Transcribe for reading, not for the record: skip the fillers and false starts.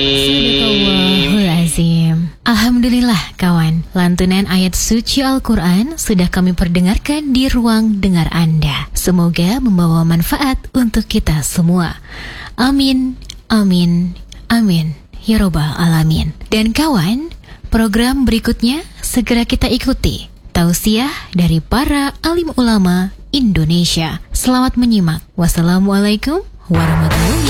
Sadaqallahul azim. Alhamdulillah kawan, lantunan ayat suci Al-Quran sudah kami perdengarkan di ruang dengar Anda. Semoga membawa manfaat untuk kita semua. Amin, amin, amin, ya robbal alamin. Dan kawan, program berikutnya segera kita ikuti. Tausiah dari para alim ulama Indonesia. Selamat menyimak. Wassalamualaikum warahmatullahi